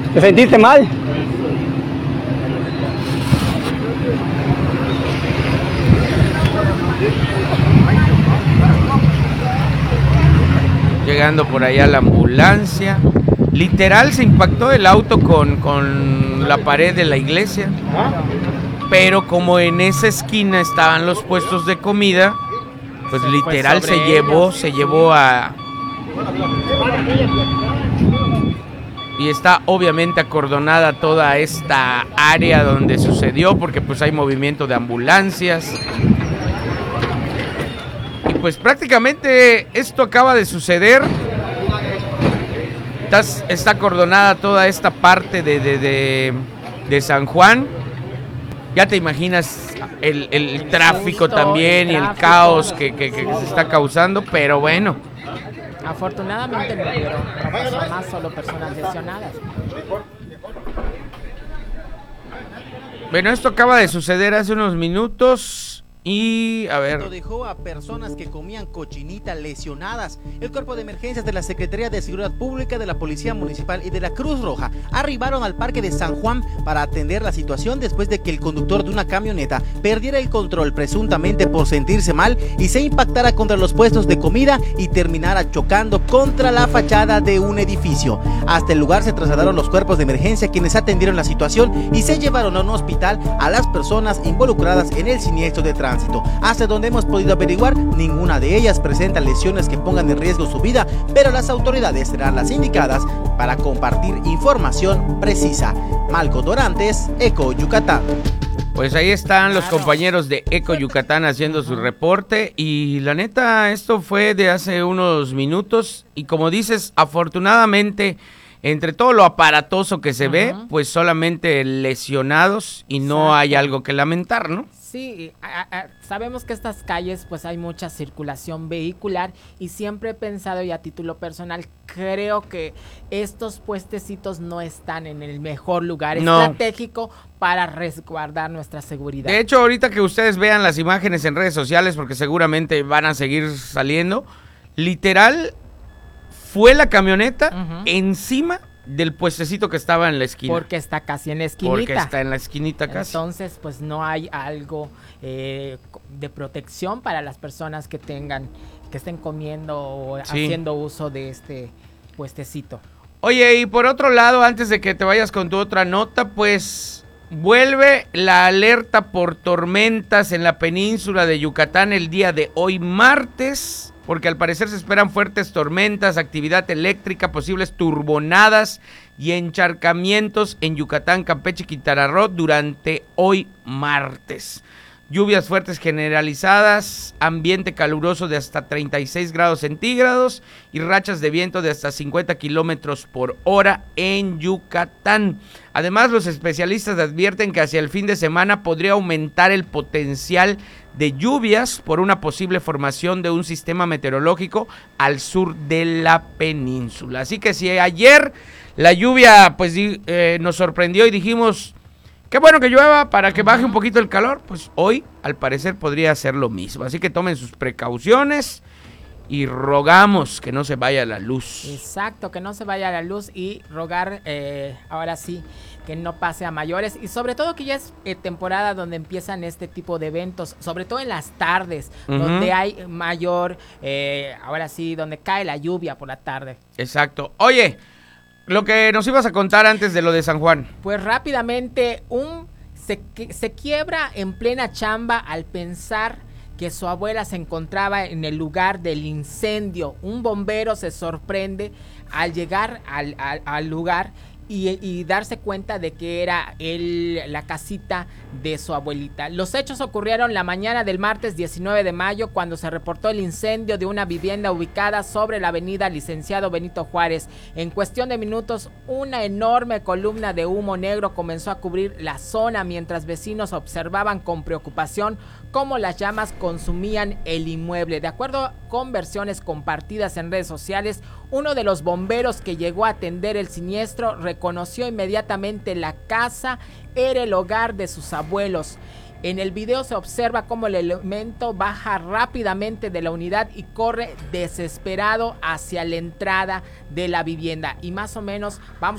¿Te sentiste mal? Llegando por allá la ambulancia. Literal se impactó el auto con la pared de la iglesia. Pero como en esa esquina estaban los puestos de comida, pues literal se llevó a... Y está obviamente acordonada toda esta área donde sucedió, porque pues hay movimiento de ambulancias. Y pues prácticamente esto acaba de suceder. Está acordonada toda esta parte de San Juan. Ya te imaginas el tráfico también y el caos que se está causando, pero bueno. Afortunadamente no hubieron personas, solo personas lesionadas. Bueno, esto acaba de suceder hace unos minutos. Y a ver, dejó a personas que comían cochinita lesionadas. El cuerpo de emergencias de la Secretaría de Seguridad Pública, de la Policía Municipal y de la Cruz Roja arribaron al parque de San Juan para atender la situación después de que el conductor de una camioneta perdiera el control presuntamente por sentirse mal y se impactara contra los puestos de comida y terminara chocando contra la fachada de un edificio. Hasta el lugar se trasladaron los cuerpos de emergencia, quienes atendieron la situación y se llevaron a un hospital a las personas involucradas en el siniestro de tránsito. Hasta donde hemos podido averiguar, ninguna de ellas presenta lesiones que pongan en riesgo su vida, pero las autoridades serán las indicadas para compartir información precisa. Malco Dorantes, Eco Yucatán. Pues ahí están los compañeros de Eco Yucatán haciendo su reporte y la neta, esto fue de hace unos minutos y como dices, afortunadamente, entre todo lo aparatoso que se ve, pues solamente lesionados y no hay algo que lamentar, ¿no? Sí, sabemos que estas calles pues hay mucha circulación vehicular y siempre he pensado, y a título personal, creo que estos puestecitos no están en el mejor lugar estratégico para resguardar nuestra seguridad. De hecho, ahorita que ustedes vean las imágenes en redes sociales, porque seguramente van a seguir saliendo, literal fue la camioneta encima del puestecito que estaba en la esquina. Porque está casi en la esquinita. Porque está en la esquinita casi. Entonces, pues no hay algo de protección para las personas que estén comiendo o haciendo uso de este puestecito. Oye, y por otro lado, antes de que te vayas con tu otra nota, pues vuelve la alerta por tormentas en la península de Yucatán el día de hoy, martes. Porque al parecer se esperan fuertes tormentas, actividad eléctrica, posibles turbonadas y encharcamientos en Yucatán, Campeche y Quintana Roo durante hoy martes. Lluvias fuertes generalizadas, ambiente caluroso de hasta 36 grados centígrados y rachas de viento de hasta 50 kilómetros por hora en Yucatán. Además, los especialistas advierten que hacia el fin de semana podría aumentar el potencial de lluvias por una posible formación de un sistema meteorológico al sur de la península. Así que si ayer la lluvia pues nos sorprendió y dijimos, qué bueno que llueva para que baje un poquito el calor, pues hoy al parecer podría ser lo mismo. Así que tomen sus precauciones y rogamos que no se vaya la luz. Exacto, que no se vaya la luz y rogar ahora sí que no pase a mayores y sobre todo que ya es temporada donde empiezan este tipo de eventos, sobre todo en las tardes, donde hay mayor, ahora sí, donde cae la lluvia por la tarde. Exacto. Oye, lo que nos ibas a contar antes de lo de San Juan. Pues rápidamente, se quiebra en plena chamba al pensar que su abuela se encontraba en el lugar del incendio. Un bombero se sorprende al llegar al lugar y darse cuenta de que era la casita de su abuelita. Los hechos ocurrieron la mañana del martes 19 de mayo cuando se reportó el incendio de una vivienda ubicada sobre la avenida Licenciado Benito Juárez. En cuestión de minutos, una enorme columna de humo negro comenzó a cubrir la zona mientras vecinos observaban con preocupación cómo las llamas consumían el inmueble. De acuerdo con versiones compartidas en redes sociales, uno de los bomberos que llegó a atender el siniestro reconoció inmediatamente la casa era el hogar de sus abuelos. En el video se observa cómo el elemento baja rápidamente de la unidad y corre desesperado hacia la entrada de la vivienda. Y más o menos vamos